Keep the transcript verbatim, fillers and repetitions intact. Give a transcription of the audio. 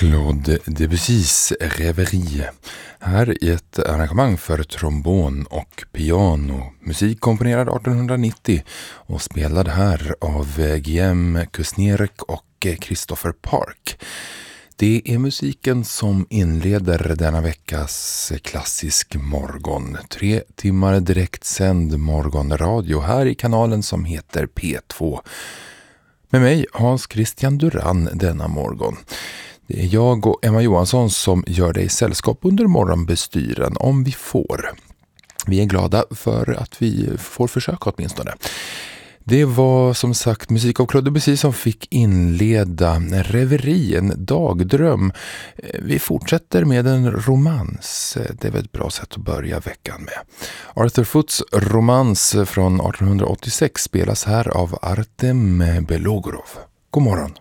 Claude Debussys Rêverie. Här i ett arrangemang för trombon och piano. Musik komponerad arton nittio och spelad här av Guillaume Kusnierek och Christopher Park. Det är musiken som inleder denna veckas klassisk morgon. Tre timmar direktsänd morgonradio här i kanalen som heter P två. Med mig Hans Christian Duran denna morgon. Det är jag och Emma Johansson som gör dig sällskap under morgonbestyren om vi får. Vi är glada för att vi får försöka åtminstone. Det var som sagt musik av Claude Debussy som fick inleda Rêverie, en dagdröm. Vi fortsätter med en romans. Det är väl ett bra sätt att börja veckan med. Arthur Foots romans från arton åttiosex spelas här av Artem Belogorov. God morgon.